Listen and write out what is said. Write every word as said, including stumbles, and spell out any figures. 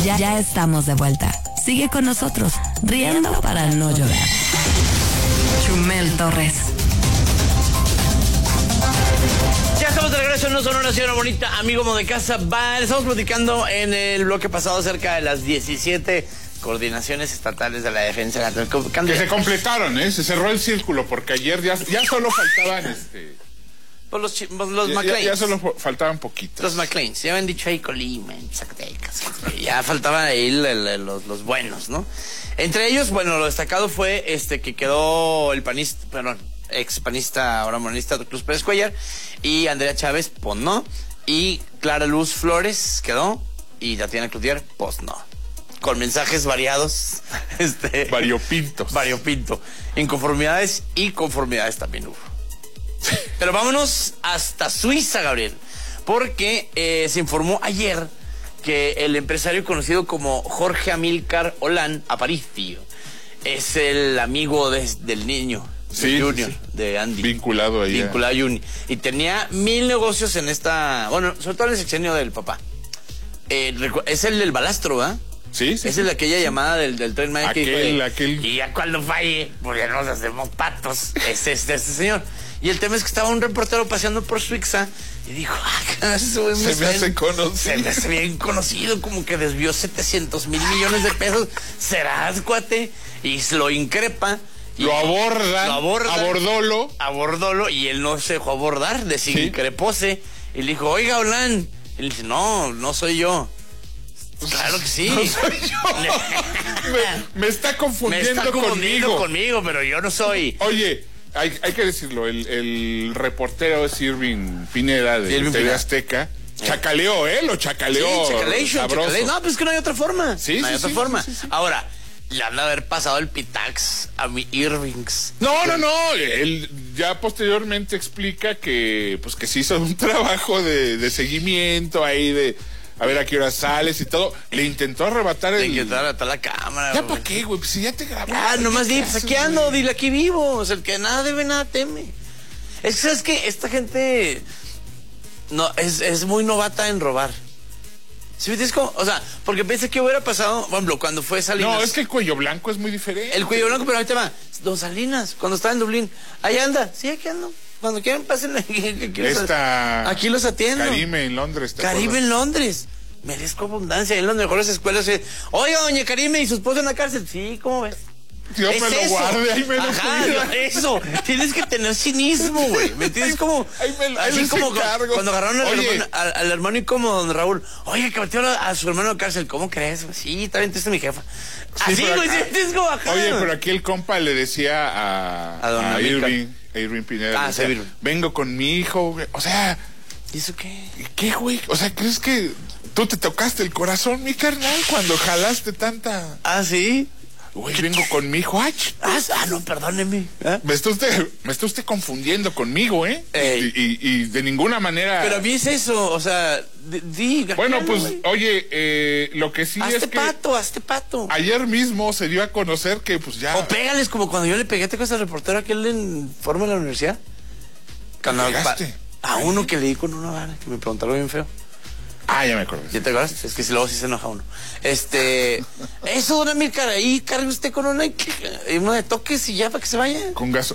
Ya, ya estamos de vuelta. Sigue con nosotros, riendo para no llorar. Chumel Torres. Ya estamos de regreso en No Sonora, señora bonita, amigo mo de casa. Va, estamos platicando en el bloque pasado acerca de las diecisiete coordinaciones estatales de la defensa. Que se completaron, ¿eh? Se cerró el círculo, porque ayer ya, ya solo faltaban este... Pues los, pues los ya, McLeans. Ya, ya solo faltaban poquitos. Los McLeans, ya habían dicho ahí Colima, Zacatecas. Ya faltaban ahí el, el, los, los buenos, ¿no? Entre ellos, bueno, lo destacado fue este que quedó el panista, perdón, ex panista, ahora monista, Cruz Pérez Cuellar, y Andrea Chávez, pues no, y Clara Luz Flores quedó, y Tatiana Cloutier, pues no. Con mensajes variados, este... Variopintos. Variopinto. Inconformidades y conformidades también hubo. Pero vámonos hasta Suiza, Gabriel, porque eh, se informó ayer que el empresario conocido como Jorge Amílcar Olán Aparicio es el amigo de, del niño, sí, de Junior, sí. de Andy. Vinculado ahí. Vinculado a Juni. Y tenía mil negocios en esta, bueno, sobre todo en el sexenio del papá. Eh, es el del balastro, ¿verdad? Sí, sí. Esa es la aquella llamada del, del Tren Maya que aquel, dijo, aquel... y ya cuando falle, pues ya nos hacemos patos. Es este, este señor. Y el tema es que estaba un reportero paseando por Suiza y dijo, ah, eso me se me hace conocido. Se me hace bien conocido, como que desvió setecientos mil millones de pesos. Serás, cuate. Y lo increpa. Y lo aborda. Lo aborda. Abordólo. Abordólo. Y él no se dejó abordar, desincrepóse. ¿Sí? Y le dijo, oiga, Olán. Y le dice, no, no soy yo. Claro que sí. No soy yo. me, me está confundiendo, me está confundiendo conmigo. conmigo, pero yo no soy. Oye, hay, hay que decirlo, el, el reportero es Irving Pineda de Irving T V Pineda. Azteca. Chacaleó, ¿eh? Lo chacaleó. Sí, chacalation, chacalation. No, pues es que no hay otra forma. Sí, no hay sí, otra sí, forma. sí, sí, sí. Ahora, le han de haber pasado el pitax a mi Irvings. No, no, no. Él ya posteriormente explica que, pues, que se hizo un trabajo de, de seguimiento ahí de a ver a qué hora sales y todo. Le intentó arrebatar el... Le intentó arrebatar la cámara. ¿Ya para qué, güey? Pues si ya te grabó. Ah, nomás di, pues aquí ando, dile aquí vivo. O sea, el que nada debe, nada teme. Es que, ¿sabes qué? Esta gente no, es, es muy novata en robar. ¿Sí me entiendes cómo? O sea, porque pensé que hubiera pasado, por ejemplo, cuando fue Salinas. No, es que el cuello blanco es muy diferente. El cuello blanco, pero ahorita va. Don Salinas, cuando estaba en Dublín, ahí anda. Sí, aquí ando. Cuando quieran, pasen aquí. Aquí, Esta... los, aquí los atiendo. Karime en Londres. ¿te Karime acuerdas? en Londres. Merezco abundancia. En las mejores escuelas. Oye, doña Karime, ¿y su esposo en la cárcel? Sí, ¿cómo ves? Dios me lo eso. guarde, ahí me lo Ajá, cuida. eso. Tienes que tener cinismo, güey. ¿Me entiendes? Como, ahí me, ahí así como cargo. Cuando agarraron al Oye. hermano, al, al hermano y como don Raúl. Oye, que metió a, a su hermano a la cárcel. ¿Cómo crees? Sí, también es mi jefa. Sí, Así, güey, acá, es como acá. Oye, pero aquí el compa le decía a, A don a Amílcar. Irving, a Irving Pineda. Ah, decía, sí, Irving. vengo con mi hijo, güey. O sea, ¿Y eso qué? ¿qué, güey? O sea, ¿crees que tú te tocaste el corazón, mi carnal, cuando jalaste tanta... Ah, sí. Güey, vengo con mi hijo. Ay, Ah, ah, no, perdóneme. ¿Eh? me está usted, me está usted confundiendo conmigo, ¿eh? Ey. Y, y, y de ninguna manera... Pero a mí es eso, o sea, diga. Bueno, pues, oye, eh, lo que sí hazte es que... pato, hazte pato. Ayer mismo se dio a conocer que, pues, ya... O pégales como cuando yo le pegué, ¿te acuerdas al reportero aquel en Forma de la universidad? Cuando pegaste? A uno que le di con una vara, que me preguntó algo bien feo. Ah, ya me acuerdo. ¿Ya te acuerdas? Es que si luego sí se enoja uno. Este... Eso, don Amílcar, ahí cargue usted con una... y uno de toques y ya para que se vaya. Con gaso...